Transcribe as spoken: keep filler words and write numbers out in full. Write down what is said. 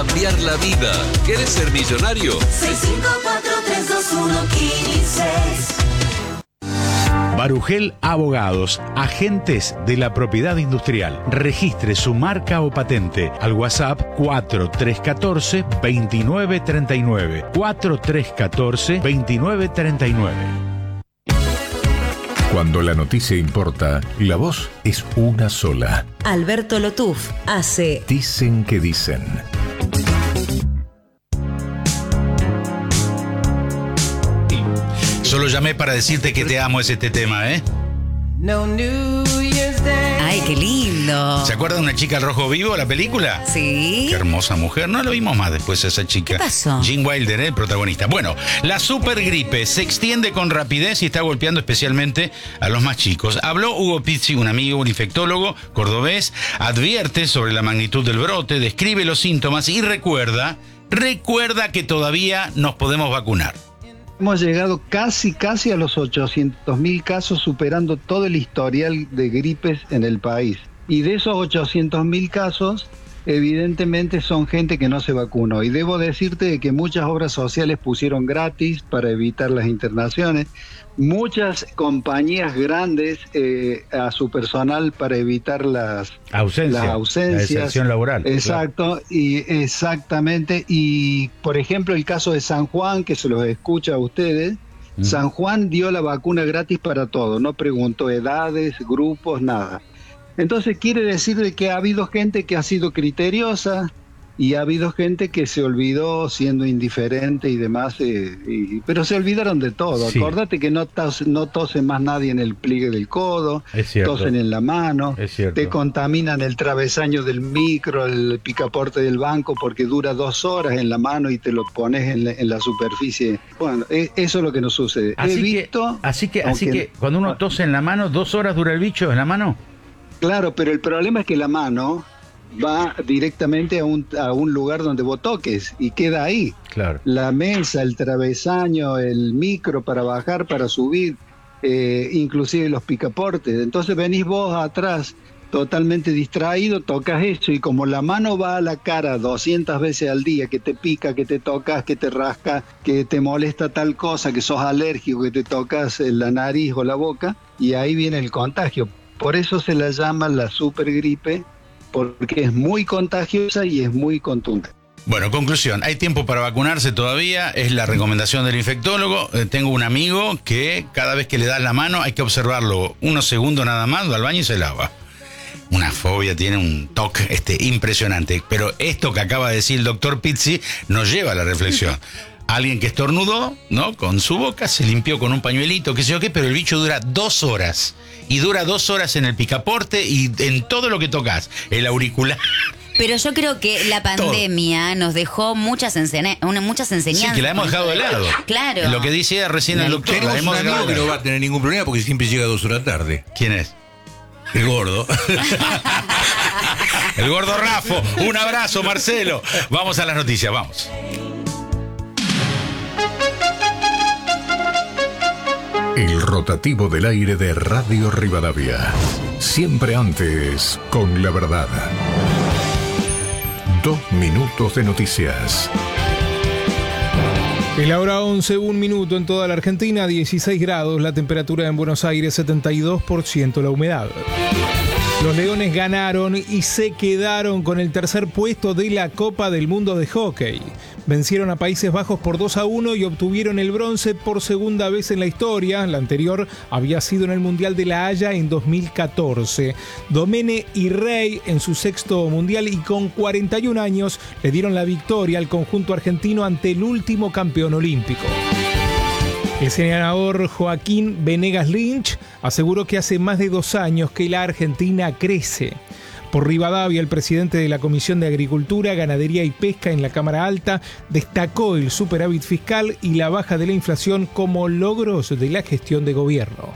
Cambiar la vida. ¿Querés ser millonario? seis cinco cuatro tres dos uno uno cinco. Barugel Abogados, agentes de la propiedad industrial. Registre su marca o patente al WhatsApp cuatro tres uno cuatro, dos nueve tres nueve. cuatro tres uno cuatro, dos nueve tres nueve. Cuando la noticia importa, la voz es una sola. Alberto Lotuf hace Dicen que dicen. Solo llamé para decirte que te amo, es este tema, ¿eh? ¡Ay, qué lindo! ¿Se acuerda de Una chica al rojo vivo, la película? Sí. Qué hermosa mujer. No lo vimos más después a esa chica. ¿Qué pasó? Gene Wilder, ¿eh? El protagonista. Bueno, la supergripe se extiende con rapidez y está golpeando especialmente a los más chicos. Habló Hugo Pizzi, un amigo, un infectólogo cordobés, advierte sobre la magnitud del brote, describe los síntomas y recuerda, recuerda que todavía nos podemos vacunar. Hemos llegado casi, casi a los ochocientos mil casos, superando todo el historial de gripes en el país. Y de esos ochocientos mil casos, evidentemente son gente que no se vacunó. Y debo decirte que muchas obras sociales pusieron gratis para evitar las internaciones. Muchas compañías grandes eh, a su personal para evitar las Ausencia, las ausencias. La deserción laboral. Exacto, claro. y exactamente. Y por ejemplo el caso de San Juan, que se los escucha a ustedes, mm. San Juan dio la vacuna gratis para todos, no preguntó edades, grupos, nada. Entonces quiere decir de que ha habido gente que ha sido criteriosa y ha habido gente que se olvidó siendo indiferente y demás, eh, y, pero se olvidaron de todo. Sí. Acordate que no, tos, no tose más nadie en el pliegue del codo, tosen en la mano, te contaminan el travesaño del micro, el picaporte del banco, porque dura dos horas en la mano y te lo pones en la, en la superficie. Bueno, eso es lo que nos sucede. Así He que, visto, así que, así aunque, que cuando uno tose en la mano, ¿dos horas dura el bicho en la mano? Claro, pero el problema es que la mano va directamente a un, a un lugar donde vos toques y queda ahí. Claro. La mesa, el travesaño, el micro para bajar, para subir, eh, inclusive los picaportes. Entonces venís vos atrás totalmente distraído, tocas eso y como la mano va a la cara doscientas veces al día, que te pica, que te tocas, que te rasca, que te molesta tal cosa, que sos alérgico, que te tocas la nariz o la boca, y ahí viene el contagio. Por eso se la llama la supergripe, porque es muy contagiosa y es muy contundente. Bueno, conclusión, hay tiempo para vacunarse todavía, es la recomendación del infectólogo. Eh, tengo un amigo que cada vez que le das la mano hay que observarlo unos segundos nada más, va al baño y se lava. Una fobia, tiene un toque este, impresionante. Pero esto que acaba de decir el doctor Pizzi nos lleva a la reflexión. Alguien que estornudó, ¿no? Con su boca, se limpió con un pañuelito, qué sé yo qué, pero el bicho dura dos horas. Y dura dos horas en el picaporte y en todo lo que tocas. El auricular. Pero yo creo que la pandemia todo. nos dejó muchas, ensena- muchas enseñanzas. Sí, que la hemos dejado de lado. Claro. Lo que decía recién el doctor. Tenemos la hemos un amigo que no va a tener ningún problema porque siempre llega dos horas tarde. ¿Quién es? El gordo. El gordo Rafo. Un abrazo, Marcelo. Vamos a las noticias, vamos. El rotativo del aire de Radio Rivadavia. Siempre antes, con la verdad. Dos minutos de noticias. Es la hora once, un minuto en toda la Argentina, dieciséis grados, la temperatura en Buenos Aires, setenta y dos por ciento la humedad. Los Leones ganaron y se quedaron con el tercer puesto de la Copa del Mundo de Hockey. Vencieron a Países Bajos por dos a uno y obtuvieron el bronce por segunda vez en la historia. La anterior había sido en el Mundial de La Haya en dos mil catorce. Domene y Rey en su sexto Mundial y con cuarenta y un años le dieron la victoria al conjunto argentino ante el último campeón olímpico. El senador Joaquín Venegas Lynch aseguró que hace más de dos años que la Argentina crece. Por Rivadavia, el presidente de la Comisión de Agricultura, Ganadería y Pesca en la Cámara Alta destacó el superávit fiscal y la baja de la inflación como logros de la gestión de gobierno.